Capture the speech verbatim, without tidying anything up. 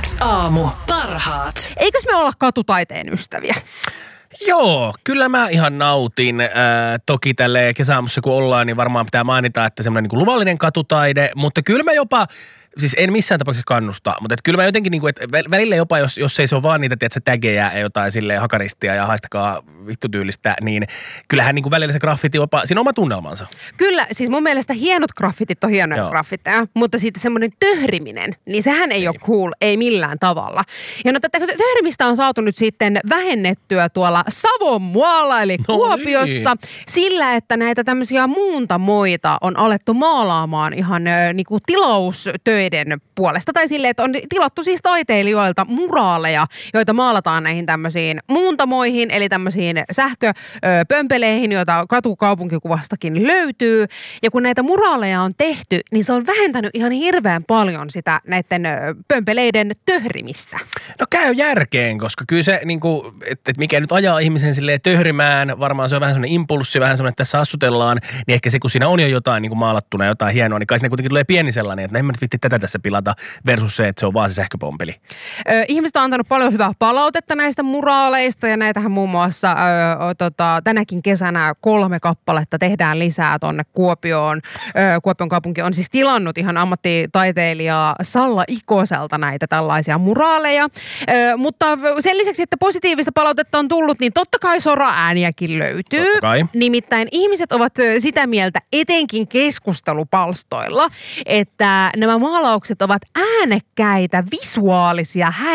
X aamu. Parhaat. Eikös me olla katutaiteen ystäviä? Joo, kyllä mä ihan nautin. Äh, toki tälle kesäaamussa kun ollaan, niin varmaan pitää mainita, että semmoinen niin kuin luvallinen katutaide, mutta kyllä mä jopa, siis en missään tapauksessa kannusta, mutta et kyllä mä jotenkin, niin kuin, että välillä jopa, jos, jos ei se ole vaan niitä, tiedätkö, tägejä ja jotain silleen hakaristia ja haistakaa vittutyylistä, niin kyllähän niin kuin välillä se graffiti jopa, siinä on oma tunnelmansa. Kyllä, siis mun mielestä hienot graffitit on hienoja Joo. graffiteja, mutta sitten semmoinen töhriminen, niin sehän ei, ei ole cool, ei millään tavalla. Ja no tätä töhrimistä on saatu nyt sitten vähennettyä tuolla Savonmualla, eli No Kuopiossa, niin. sillä, että näitä tämmöisiä muuntamoita on alettu maalaamaan ihan äh, niin kuin tilaustöiden puolesta. Tai silleen, että on tilattu siis taiteilijoilta muraaleja, joita maalataan näihin tämmöisiin muuntamoihin, eli tämmöisiin sähköpömpeleihin, joita katukaupunkikuvastakin löytyy. Ja kun näitä muraaleja on tehty, niin se on vähentänyt ihan hirveän paljon sitä näiden ö, pömpeleiden töhrimistä. No käy järkeen, koska kyllä se, niin kuin, että et mikä nyt ajaa ihmisen silleen töhrimään, varmaan se on vähän semmoinen impulssi, vähän semmoinen, että tässä asutellaan, niin ehkä se, kun siinä on jo jotain niin kuin maalattuna, jotain hienoa, niin kai siinä kuitenkin tulee pieni sellainen, että no en mä nyt vitti tätä tässä pilata versus se, että se on vaan se sähköpompeli. Ö, ihmiset on antanut paljon hyvää palautetta näistä muraaleista ja näitähän muun muassa ö, o, tota, tänäkin kesänä kolme kappaletta tehdään lisää tonne Kuopioon. Ö, Kuopion kaupunki on siis tilannut ihan ammattitaiteilijaa Salla Ikoselta näitä tällaisia muraaleja. Ö, mutta sen lisäksi, että positiivista palautetta on tullut, niin totta kai sora-ääniäkin löytyy. Totta kai. Nimittäin ihmiset ovat ö, sitä mieltä etenkin keskustelupalstoilla, että nämä maalaukset ovat äänekkäitä, visuaalisia,